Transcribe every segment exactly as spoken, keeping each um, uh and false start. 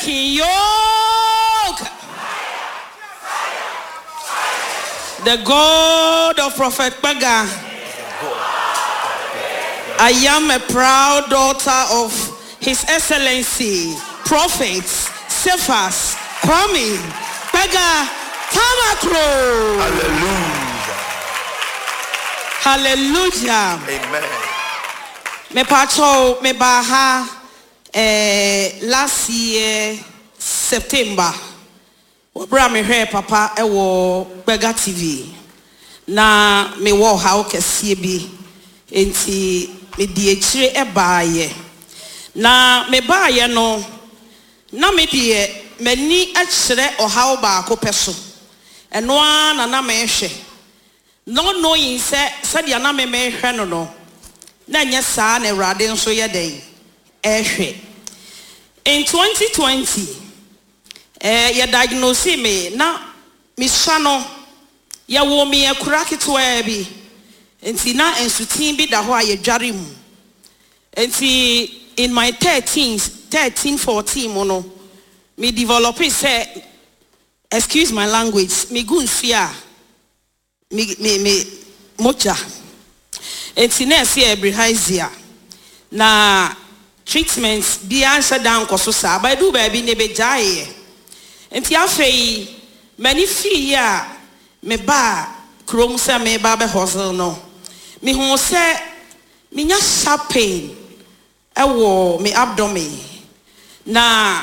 breaking yoke. The God of Prophet Pega. I am a proud daughter of His Excellency, Prophet Cephas Kwame Pega Tamaklo. Hallelujah. Hallelujah. Amen. Me pacho me baha eh, last year September. Obra me hwe papa e wo Bega T V. Na me wo ha o kese bi enti me di echire e baaye. Na me baaye no na me die mani a kire ohaw ba ko peso. Eno na na me hwe. No knowing say said ya na me me hwe no no. Na nya saa na Awurade nso ye den ehwe. In twenty twenty eh ya diagnose me na me sha no ya wo me akura ketwa bi. Enti na ensutin bi da ho a ye dware mu. Enti in my thirteens, thirteen, fourteen mo no me develop say, excuse my language, me gun fear me me me mocha. Enti na se ebrihizia na treatments bi answer down koso sa ba do ba bi ne be jaye. Enti afei many fee ya me ba krom se me ba be hustle no me hu se me nya sharp pain ewo me abdomen na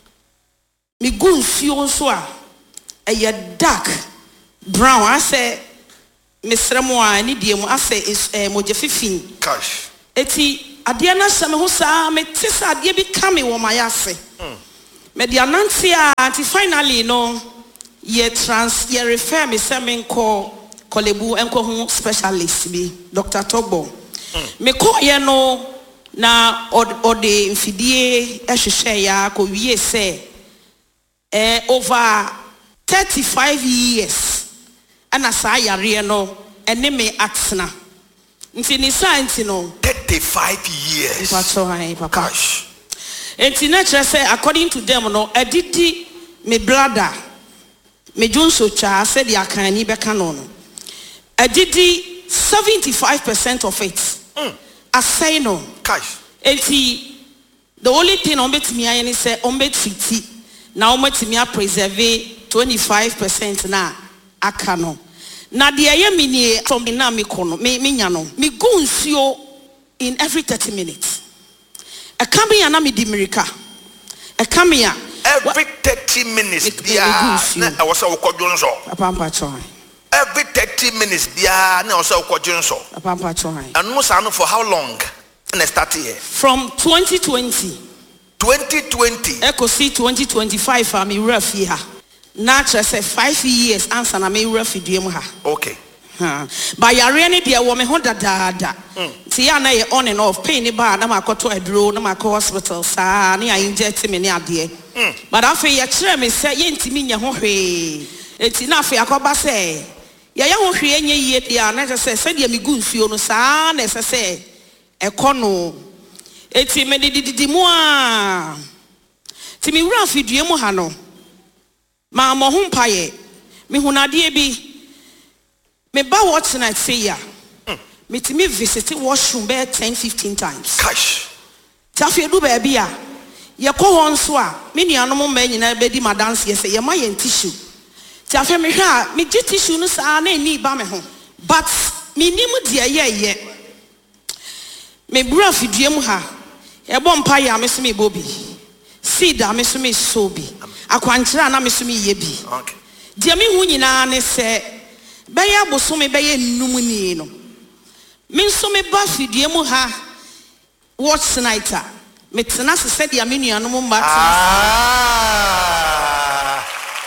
me gun fio so a eye dark brown I say me sremo a ni die mu ase eh, moje fifin Cash. eti ade na se me ho saa me tisa ade bi ka me wo ma ya se me dia nanti a anti finally no ye trans ye refer me se me nko kolebu enko hu specialist bi Doctor Togbo me ko ye no na ode mfidie ehwehwe ya ko wie se eh over thirty-five years ana sa yare no ene me atsena nti ni science no thirty-five years. pacho hai papa Cash. enti na kire say according to them no edidi me bladder me jonso cha said the akani beka no no edidi seventy-five percent of it Mm. asay no Cash. enti the only thing on betimi ayen say on betiti na on betimi a preserve twenty-five percent na aka no na de ye mini from the na me kono me me nya no me go nsuo in every thirty minutes e come ya na me di mirika e come ya Every thirty minutes Me- me- bia me go nsuo. na awose ukodwo nso. papa mpa chon Every thirty minutes bia na awose ukodwo nso. papa mpa chon And no say for how long? And start here. from twenty twenty twenty twenty. Echo see twenty twenty-five am rough here na try say five years answer na me rough duem ha. Okay. Huh. But ya really dear woman who da da da. See ya na on and off pain ni ba na makoto edro na makɔ hospital sa na ya inject me ni ade. But afei ya kire me say ye ntimi nya ho hwe. Eti na afei akoba say ya ya ho hwe enye yie dia na say say dia me gu nsuo no sa na say say ekɔ no. Eti me dididi mu a. Ti mi wura afidue mu ha no. Ma mo ho mpaye. Me hunade bi me ba watch night say ya. Me ti me visit washroom be ten fifteen times. Cash. Tafi edu ba bia. Ye ko hon so a me nuanom ma nyina be di madance ye say ye ma ye tissue. Tafi me hwa me gi tissue no sa na ni ba me ho. But me nim de ye ye. Me bra fidue mu ha. E bo mpa ya me so me bobi. Seed a me so me so bi. Akwankyera na me so me ye bi. Okay. De me hu nyina ne se Baya bosome baya num ni no. Me nso me ba fidue mu ha watch night a me tena se said ya me nuanom mba tena. Ah.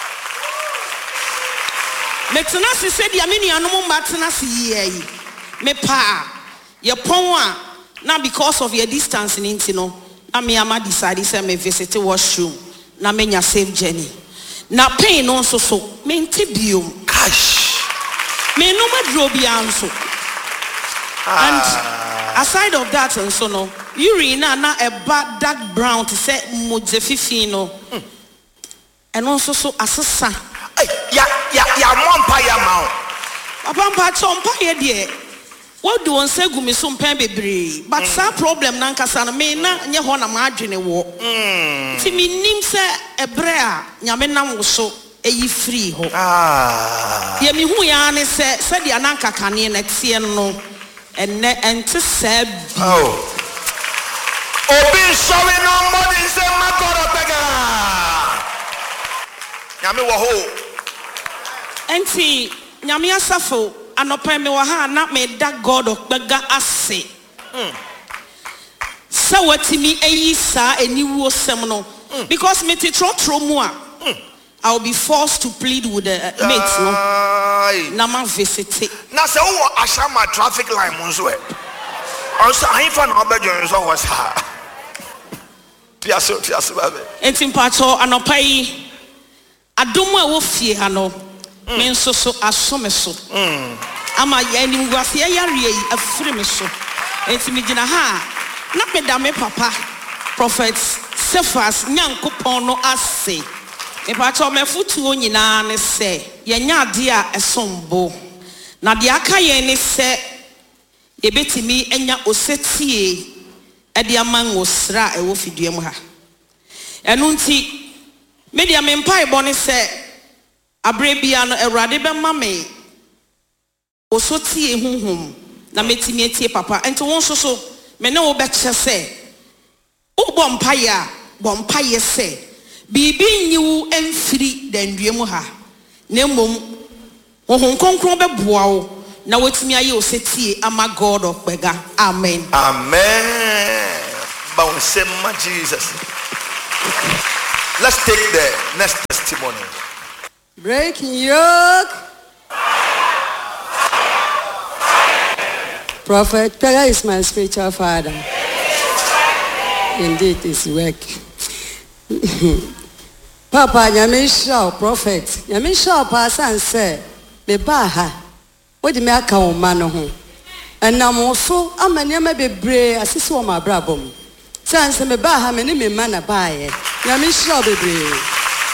Me tena se said ya me nuanom mba tena se yi. Me pa ye pon a na because of your distance in inti no na me ama decide say me visit washroom na me nya safe journey. Na pain no so so me nti biom. Cash. Me no ma dro bia nso. And aside of that and so no urine na na eba dark brown to say moje fifi no and also so asesa ya ya ya mompa ya ma papa mpa chompa ye de what do one say gumi so mpa bebre but sa problem na nkasa na me na nye ho na ma adwene wo ti mi nim se ebre a nyame nam wo so eyi free ho ah ye mi hu ya ne se se dia na nkakane na tie no enne ente se bi oh obi sorry no more in say makoro pega nyame wo ho enti nyame asafo anopa me wa ha na me da God of bega ase sa watimi eyi sa eniwo sem no because me te trotro mu a I'll be forced to plead with the uh, mates no na ma visit na se wo ashama traffic line mo so e also I fa na obejo so was ha piaso piaso ba be enti mpacho anopa yi adomu a wo fie ha no me nso so asome so ama ya ni ngwase ya yare yi afiri me so enti me gina ha na me da me papa prophet Cephas nyankopon no ase me pacho me futuo nyina ne se ye nya ade a esombo na de aka ye ne se ye betimi enya osetie e de aman osra e wo fidua mu ha enu nti me de me mpai bo ne se abrebia no Awurade be ma me osotie huhum na metimi etie papa enti won so so me ne wo be che se wo bo mpaye a bo mpaye se bibi nyiwu emfiri dandua mu ha na mmom ohun konkron be boa wo na wetimi aye osetie ama God of bega amen amen bawnsem ma Jesus. Let's take the next testimony. Breaking yoke. Prophet Pega is my spiritual father. Indeed, it's work. Papa, Yamisha, prophet. Yamisha, Passan said, the Baha, what the Maka on Manoho. And now also, I'm a name be brave as is my brabum. Sans me Baha, my name man a buyer. Yamisha be brave.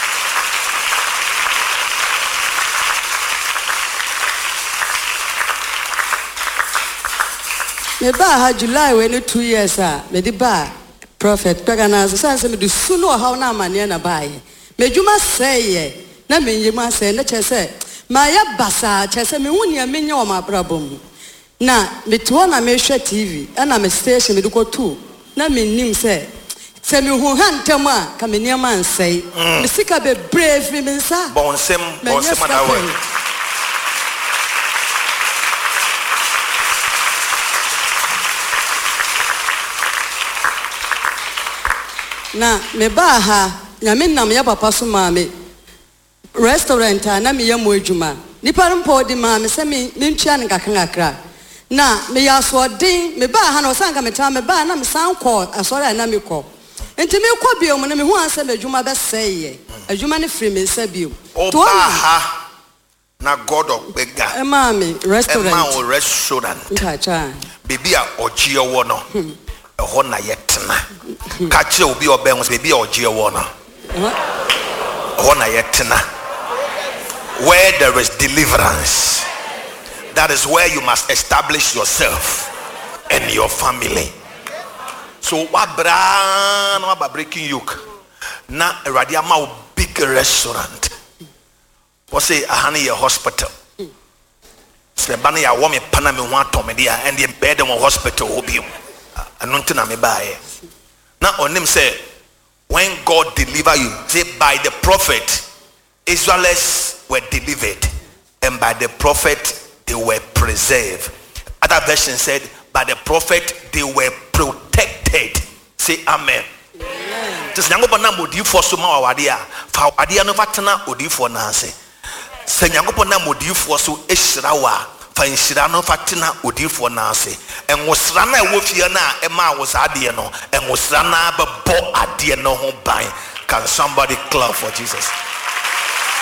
Me ba ha July we no two years ah me di ba prophet pagana so say me do suno how na mane na ba ye me djuma say ye na me nyima say na che say ma ya basa che say me woni me nya o ma brabom na me to na me hwe T V na me station me do ko two na me nim say say me hu hantem a ka me niam ansay me sika be brave me nsa bonsem bonsem na we na me ba ha nyame nam ya papa so ma me restaurant na me yam adwuma nipa mpo di ma me se me ntua ne kakakra na me ya so den me ba ha na osanka me ta me ba na me san ko asore na me ko enti me ko biom na me hu anse me adwuma be seye adwuma ne free me nsa biom to ha na God of bega e ma me restaurant e ma o restaurant ntacha baby a ogie wo no e ho na yetna ka kire obi oben wo baby a ogie wo no ho na yetna where there is deliverance, that is where you must establish yourself and your family. So what brand what breaking yoke na erade ama big restaurant what say ahani a hospital se bana ya wo me pana me ho atome dia and the bed in hospital obi anunti na me bae na onim say when God deliver you say by the prophet Israelites were delivered and by the prophet they were preserved. Other version said by the prophet they were protected. Say amen. Just nyango na modi for so ma wade a fa wade no fatena odi for na ase se nyango na modi for so ehira wa fa nhira no fatena odi for na ase enwosra na ewo fie na e ma wo sa ade no enwosra na ba bo ade no ho ban. Can somebody clap for Jesus?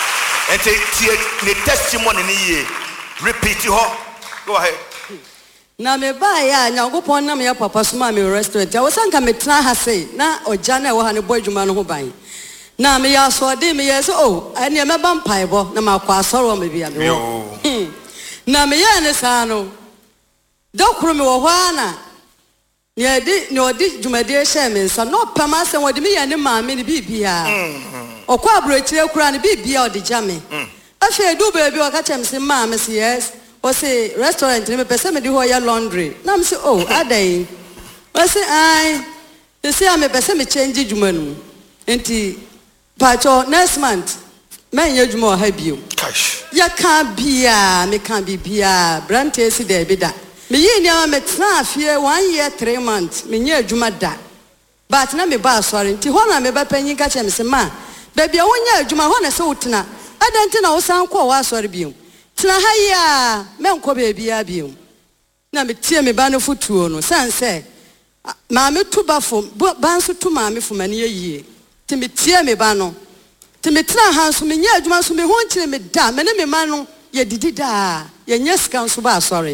And the testimony ni ye repeat ho. Go ahead. Na me ba ya Nyankopon na me ya papa so ma me restaurant. Ya wosanka me tena ha sei na oja na wo ha ne boy dwuma no ho ban. Na me ya so de me yes oh ene me ba mpaebo na ma kwa asoro me bia me wo. Na me ya ne sa no. Dokro me wo ho ana. Ye di ne odi dwumade hye me nsa no pama se wo de me ya ne ma me ne bibia. Okwa abrochire kura ne bibia odi ja me. Afi edu baby o ka chem se ma me se yes. O say restaurant ni me pese me di ho ya laundry. Na me say oh adai. O say ai. You say me pese me change dwuma nu. Enti pacho next month men ye dwuma ha bio. Cash. Ya kan bia me kan bibia brante si da bi da. Me yi ni me tna afie one year three months me nye dwuma da. But na me ba sorry nti ho na me ba panyin ka chem se ma. Baby a wonya dwuma ho na se wotena. Adanti na wo san kwa wa sorry bio. Tena ha ya me nko baby ya bio. Na me tie me ba no futuo no san se ma me tu ba fo ba nso tu ma me fo mane yie. Ti me tie me ba no. Ti me tena ha so me nya adwuma so me ho nkire me da me ne me ma no ye didi da ye nya sika nso ba sorry.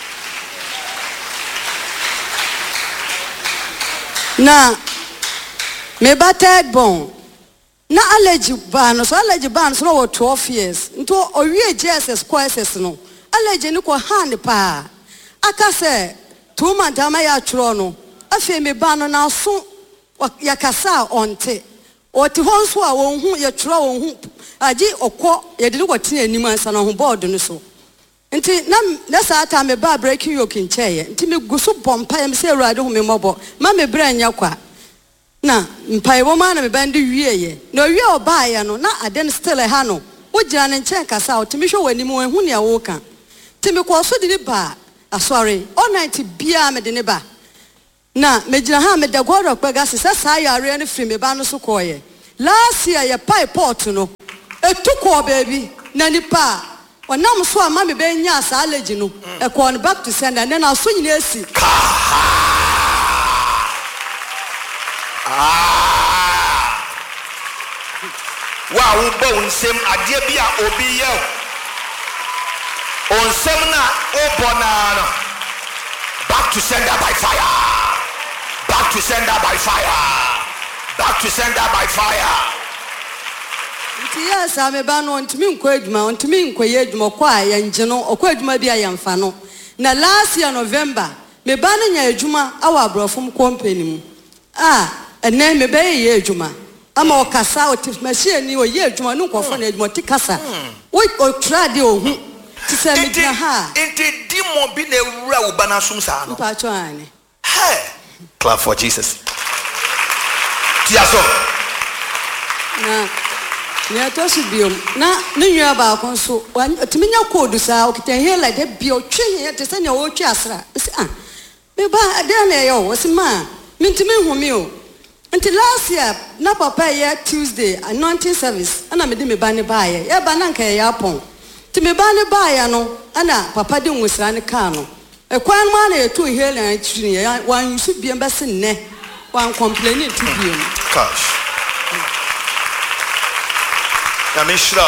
Na me ba third born na allergy ban so allergy ban so no twelve years nto owie J S S courses no allergy ni ko hand pa aka se two months ama ya twro no afi me ban no na so ya kasa onte oti ho nso a won hu ye twro won hu agi okọ ye de ko tena anim ansa no ho board no so nti na na sa ata me ba breaking yoke ncheye nti me guso bompa me se awurade hu me mobo ma me bra nya kwa na mpaibo ma na me bande wieye na wie oba ya no na aden still ha no wo gira ne nche kasa o timi hwe wani mu hu ne wo ka timi ko so de ne ba asori all night bia me de ne ba na me gira ha me da godo kpega se sa yare ne free me ba no so koye last year ye pai port no etuko baby na nipa onam so ama me be nya asa allergy no e ko back to sender na na so nyina esi ah wa wo bo nsem ade bia obi ye onsem na obona no back to sender by fire back to sender by fire back to sender by fire. Ntia sa me ba no ntimi nkọ adwuma ntimi nkọ ye adwuma kwa ya nje no okọ adwuma bia ya mfa no na last year November me ba no nya adwuma awa abrofom company mu ah ene me ba ye adwuma ama okasa otif machine ni o ye adwuma no nkofo na adwuma ti kasa wo o trade o hu ti se me gina ha enti di mo bi na ewura wo ba na sum sa no pa cho ani hey clap for Jesus tiaso na ne to si biom na ne nwa ba kon so timi nya code sa o kitan he like that bio twe he te se ne o twe asra ah me ba de na ye o se ma me timi hu mi o until last year na papa ye Tuesday anointing service ana me de me ba ne ba ye ye ba na nka ye apon ti me ba ne ba ya no ana papa de nwusra ne ka no e kwan ma na ye to he na twi ne wan yusu biem ba se ne wan complain ti biem gosh na mishra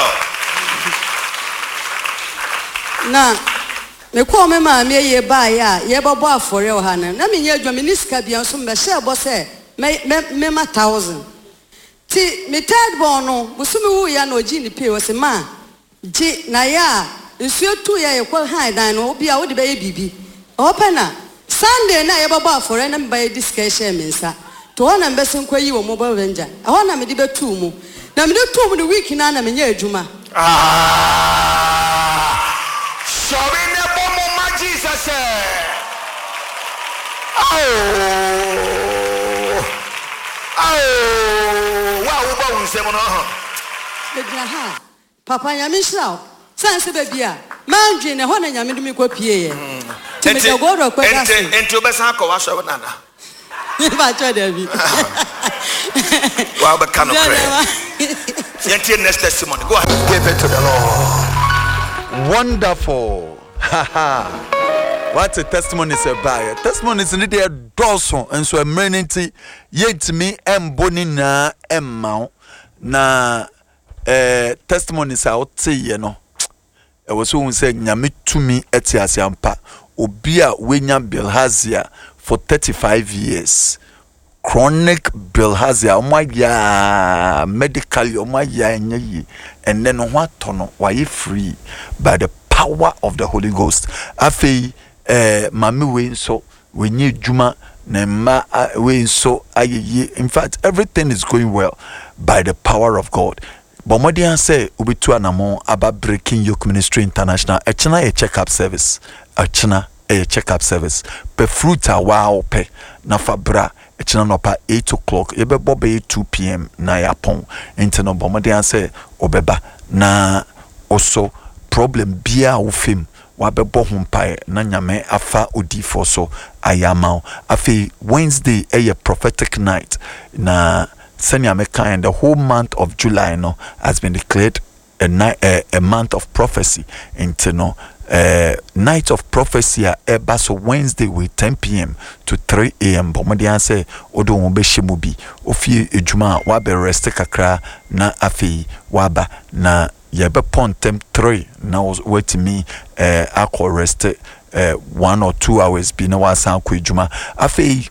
na me ko me ma me ye ba ya ye bobo afore o ha na na me nya adwa me ni sika bia so me share bo se me me ma thousand ti me third born no busumi wu ya na oji ni pay o se ma ji na ya nsuo tu ya ye ko ha dan no bia wo de be ye bibi open na Sunday na ye bobo afore na me ba ye discussion me nsa to ho na me se nkwa yi wo mobile ranger ho na me de betu mu na me de tu mu the week na na me nya adwuma ah sorry ne bomo ma Jesus oh oh wa wo ba unsem no ho me gina ha papa nya me shira san se ba bia mandwe ne ho na nya me dumi ko pie ye ti me de goro ko ga enti enti obesan ko wa so nana ba cho de bi wa ba kanu kre yenti next testimony go ahead give it to the Lord. Wonderful. What a testimony is about. Testimony is in the dorsal and so a meaning yet me and bonina emma na testimonies out, you know. I was soon saying, Yami to me at Yasiampa. obia wenya bilharzia for thirty-five years. Chronic bilharzia omaya medically omaya enye and then what tono why free by the power of the Holy Ghost. Afei eh mami we so we need juma nema we so aye. In fact, everything is going well by the power of God. Bomodian say ubitu anamo about Breaking Yoke Ministry International. Echina a check-up service. Echina a check-up service. Pe fruita wow pe na fabra. Echina no pa eight o'clock. Ebe bobe two p.m. na yapon. Inteno bomodian say obeba na also problem bia ufim. Wabebo humpae na nyame afa odifo so ayamao. Afi Wednesday a prophetic night na Senior Mecca, and the whole month of July no has been declared a night a, a month of prophecy. Into no uh, night of prophecy eba so Wednesday with ten p.m. to three a.m. Bomodian say odo wonbe shemubi ofi ejuma wabe rest kakra na afi waba na yebe pontem three now wait me uh akọ rest uh, one or two hours bi na wasan ko ejuma afi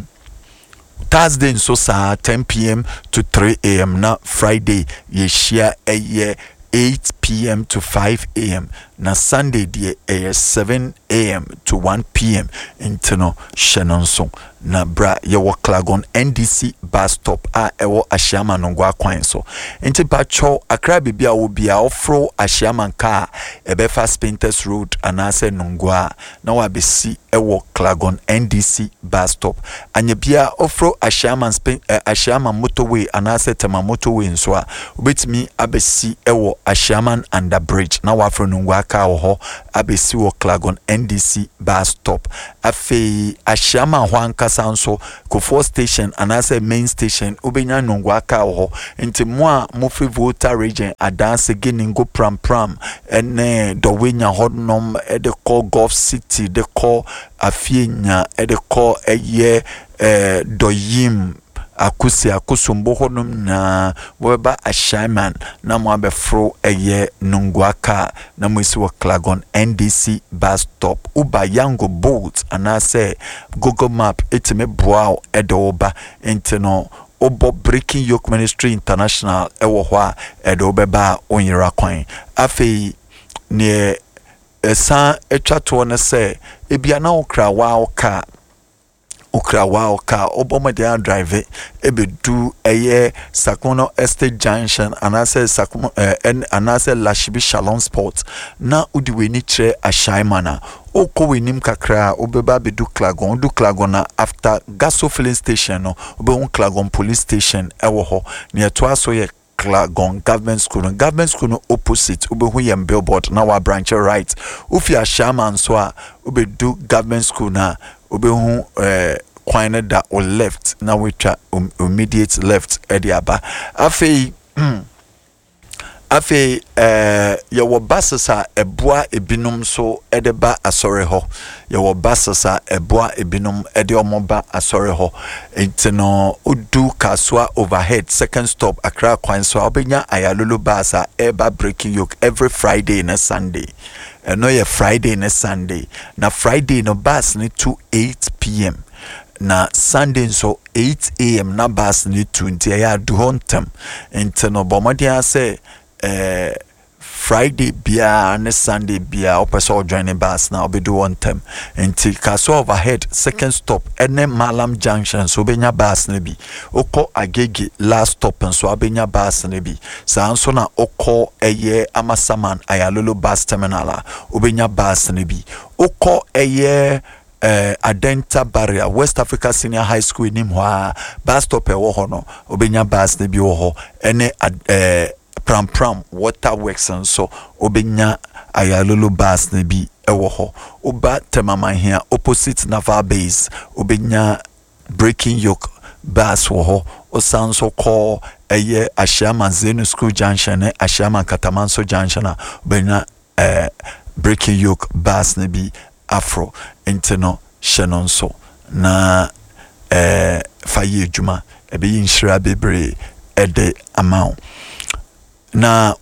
Thursday so sa ten p.m. to three a.m. na Friday ye share a year eight p.m. to five a.m. na Sunday die a seven a.m. to one p.m. intino shenonso na bra ye wo Klagon N D C bus stop a ewo Ahyiaman Nongwa kwan so enti pacho akra bibia wo bia ofro Ahyiaman ka ebefa Spintex Road anase Nongwa na wa besi ewo Klagon N D C bus stop anya bia ofro Ahyiaman Spin eh, Ahyiaman motorway anase Tema motorway nso a obetimi abesi ewo Ahyiaman under bridge na wa afro Nongwa ka wo ho abesi wo Klagon N D C bus stop afi Ahyiaman hwanka sanso Kofo station anase main station ubenya Nongwa ka wo ho enti mo a mo free voter region adanse geningo pram pram ene do wenya hodnom e de call Gulf City de call afienya e de call eye eh doyim akusi akusumbo honum na weba Ahyiaman na mo abefro eye Nongwa ka na mo isi wo Klagon N D C bus stop uba yango boat anase Google map etime boa edoba entino obo Breaking Yoke Ministry International ewo ho a edobeba onyira kwan afei ne esa etwato ne se ebia na okra wa oka okra wa oka obomade drive ebedu eye Sakono Estate Junction anase Sakono en anase Lashibi Shalom Sport na udiwe ni kire Ahyiaman oko wenim kakra obeba bedu Klagon du Klagon after Gaso filling station no obe Klagon police station ewo ho ne to aso ye Klagon government school government school no opposite ube hu yem billboard na wa branch right ufi Ahyiaman so a ube do government school na ube hu eh kwan da o left na we twa um, immediate left ediaba afei afei eh ye wo basasa eboa ebinom so edeba asore ho ye wo basasa eboa ebinom ede omoba asore ho entino udu kaswa overhead second stop Accra kwan so obenya Ayalulu basa eba Breaking Yoke every Friday and Sunday eno ye Friday and Sunday na Friday no bus ni to eight p.m. na Sunday so eight a.m. na bus ni twenty ya do hontem entino bomodian say eh Friday bia and Sunday bia opeso join bus na obedo one time enti kaso overhead second stop ene Malam Junction so benya bus na bi oko Agege last stop so abenya bus na bi sa nso na oko eye Amasaman Ayalulu bus terminal obenya bus na bi oko eye eh Adenta Barrier West Africa Senior High School nim ho bus stop e wo ho no obenya bus na bi wo ho ene eh Pram Pram Waterworks and so obenya Ayalulu bus na bi ewo ho oba Temaman here opposite Naval Base obenya Breaking Yoke bus wo ho osan so call eye Ahyiaman Zenu School Junction e Ahyiaman Katamanso Junction a obenya eh Breaking Yoke bus na bi afro intino shenonso na eh faye juma ebe yinshira bebre ede amount na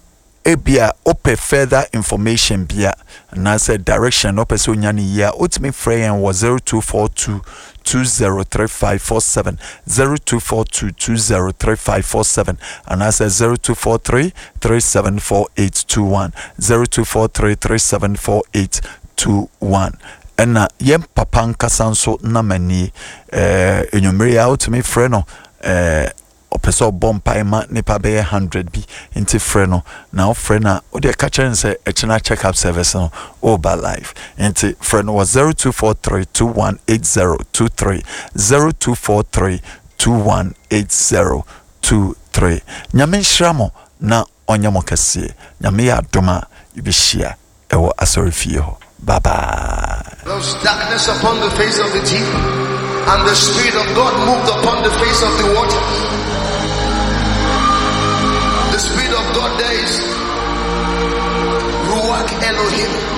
ebia ope further information bia na say direction ope so nya ne ya otimi frey en was zero two four two two zero three five four seven zero two four two two zero three five four seven and I say zero two four three three seven four eight two one zero two four three three seven four eight two one. And na yem papa nkasa nso na mani eh enwumere ya otimi frey no eh opeso bompa ma nipa be one hundred bi into freno now frena o de catch and say a china check up service no over life into freno was zero two four three two one eight zero two three zero two four three two one eight zero two three nyame shramo na onyamo kase nyame ya doma ibishia ewo asorifie ho. Bye bye. There was darkness upon the face of the deep, and the Spirit of God moved upon the face of the waters. The Spirit of God there is Ruach Elohim.